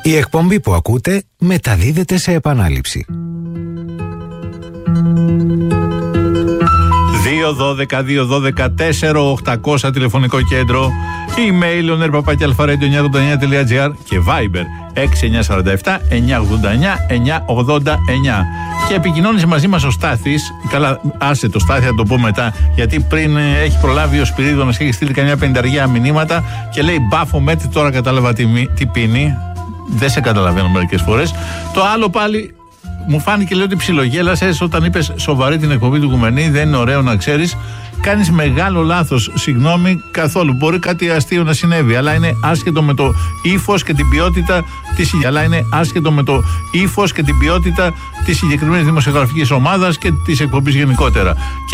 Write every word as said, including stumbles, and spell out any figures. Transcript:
Η εκπομπή που ακούτε μεταδίδεται σε επανάληψη. δύο δώδεκα δύο δώδεκα τέσσερα οκτακόσια τηλεφωνικό κέντρο, email ονέρπαπακιαλφαρέντιο εννιακόσια ογδόντα εννιά τελεία τζι άρ και Viber έξι εννιά τέσσερα επτά εννιακόσια ογδόντα εννιά εννιακόσια ογδόντα εννιά. Και επικοινώνησε μαζί μας ο Στάθης. Καλά, άσε το Στάθη, θα το πω μετά, γιατί πριν ε, έχει προλάβει ο Σπυρίδωνας και έχει στείλει καμιά πενταριά μηνύματα και λέει μπάφο μέτρη, τώρα κατάλαβα τι, τι πίνει. Δεν σε καταλαβαίνω μερικές φορές. Το άλλο πάλι μου φάνηκε, λέει, ότι ψιλογέλασες όταν είπες σοβαρή την εκπομπή του Γκουμενή. Δεν είναι ωραίο να ξέρεις. Κάνεις μεγάλο λάθος. Συγγνώμη καθόλου. Μπορεί κάτι αστείο να συνέβη, αλλά είναι άσχετο με το ύφος και την ποιότητα της, αλλά είναι άσχετο με το ύφος και την ποιότητα της συγκεκριμένης δημοσιογραφικής ομάδας και της εκπομπής γενικότερα. Και